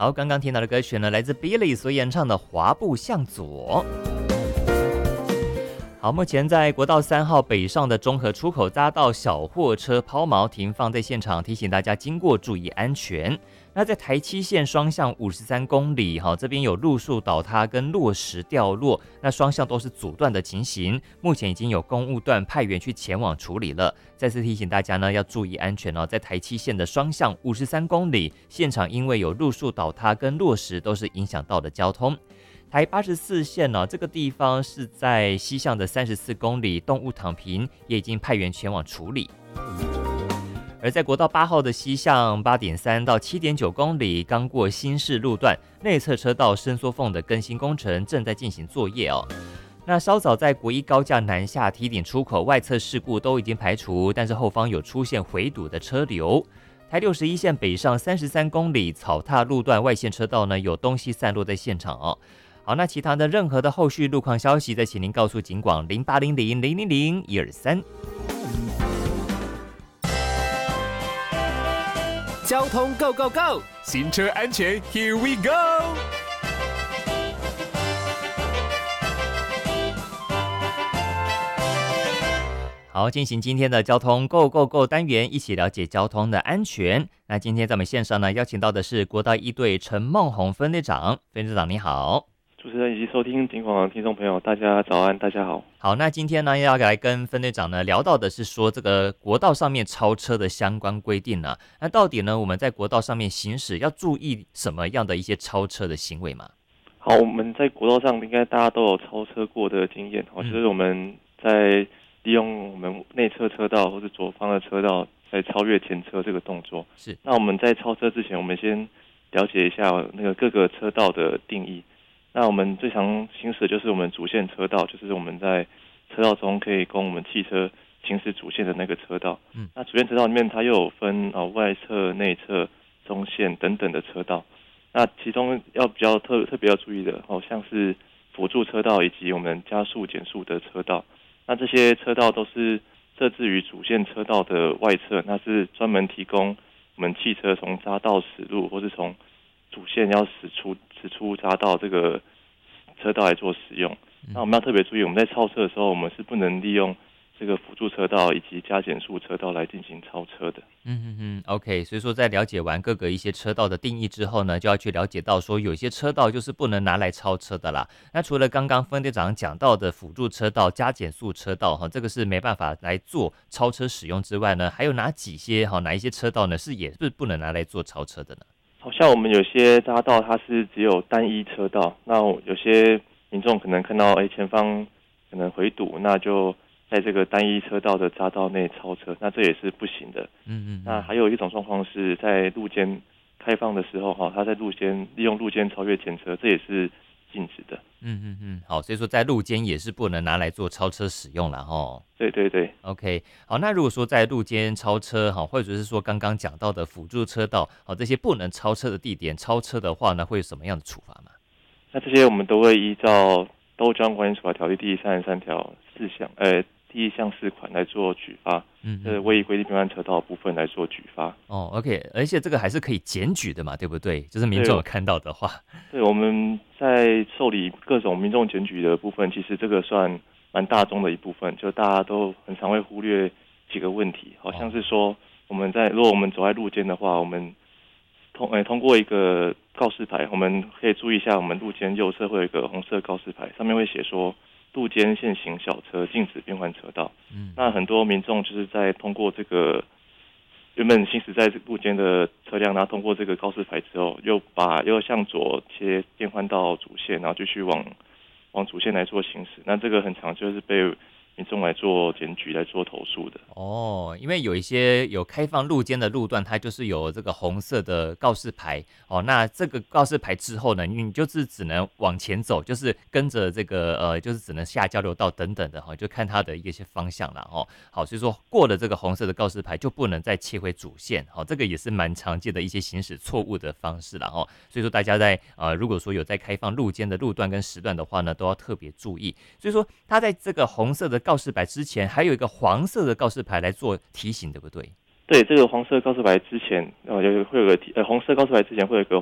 好，刚刚听到的歌曲呢，来自 Billy 所演唱的《滑步向左》。好，目前在国道3号北上的中和出口匝道，小货车抛锚停放在现场，提醒大家经过注意安全。那在台七线双向53公里，这边有路树倒塌跟落石掉落，那双向都是阻断的情形，目前已经有公务段派员去前往处理了。再次提醒大家呢，要注意安全哦，在台七线的双向53公里，现场因为有路树倒塌跟落石，都是影响到的交通。台84线这个地方是在西向的34公里，动物躺平，也已经派员前往处理。而在国道8号的西向 8.3 到 7.9 公里，刚过新市路段，内侧车道伸缩缝的更新工程正在进行作业哦。那稍早在国一高架南下梯顶出口外侧事故都已经排除，但是后方有出现回堵的车流。台61线北上33公里草踏路段外线车道呢，有东西散落在现场哦。好，那其他的任何的后续路况消息，再请您告诉警广0800000123。 交通 Go Go Go， 行车安全 Here we go。 好，进行今天的交通 Go Go Go 单元，一起了解交通的安全。那今天在我们线上呢，邀请到的是国道一队陈梦红分队长，分队长你好。 主持人以及收听警广的听众朋友，大家早安，大家好。 好，那今天呢要来跟分队长呢聊到的是说这个国道上面超车的相关规定呢，那到底呢我们在国道上面行驶要注意什么样的一些超车的行为吗？ 好，我们在国道上应该大家都有超车过的经验，就是我们在利用我们内侧车道或是左方的车道在超越前车这个动作。 是。 那我们在超车之前，我们先了解一下那个各个车道的定义。那我们最常行驶的就是我们主线车道，就是我们在车道中可以供我们汽车行驶主线的那个车道。那主线车道里面它又有分外侧、内侧、中线等等的车道。那其中要比较特别要注意的，像是辅助车道以及我们加速减速的车道。那这些车道都是设置于主线车道的外侧，那是专门提供我们汽车从匝道驶入或是从主线要驶出匝道这个车道来做使用。那我们要特别注意，我们在超车的时候，我们是不能利用这个辅助车道以及加减速车道来进行超车的。 OK， 所以说在了解完各个一些车道的定义之后呢，就要去了解到说有些车道就是不能拿来超车的啦。那除了刚刚分队长讲到的辅助车道、加减速车道这个是没办法来做超车使用之外呢，还有哪一些车道呢也是不能拿来做超车的呢？ 好像我们有些匝道它是只有单一车道，那有些民众可能看到前方可能回堵，那就在这个单一车道的匝道内超车，那这也是不行的。那还有一种状况是在路肩开放的时候，他在路肩利用路肩超越前车，这也是禁止的。 好，所以说在路肩也是不能拿来做超车使用啦对对对。 OK， 好，那如果说在路肩超车或者是说刚刚讲到的辅助车道这些不能超车的地点超车的话呢，会有什么样的处罚吗？ 那这些我们都会依照《道路交通管理处罚条例》第33条第1项4款来做举发，未依规定变换车道的部分来做举发。 OK， 而且这个还是可以检举的嘛，对不对？就是民众有看到的话。 对，我们在受理各种民众检举的部分，其实这个算蛮大众的一部分，就大家都很常会忽略几个问题，好像是说如果我们走在路肩的话，我们通过一个告示牌，我们可以注意一下，我们路肩右侧会有一个红色告示牌，上面会写说路肩限行小车禁止变换车道。那很多民众就是在通过这个原本行驶在路肩的车辆，然后通过这个告示牌之后，又向左切变换到主线，然后继续往主线来做行驶。那这个很常就是被民众来做检举、来做投诉的。 因为有一些有开放路肩的路段，它就是有这个红色的告示牌那这个告示牌之后呢，你就是只能往前走，就是跟着这个就是只能下交流道等等的就看它的一些方向啦好，所以说过了这个红色的告示牌就不能再切回主线这个也是蛮常见的一些行驶错误的方式啦所以说大家在如果说有在开放路肩的路段跟时段的话呢，都要特别注意。所以说它在这个红色的告示牌之前还有一个黄色的告示牌来做提醒，对不对？ 对，这个黄色告示牌之前会有个红色告示牌之前会有一个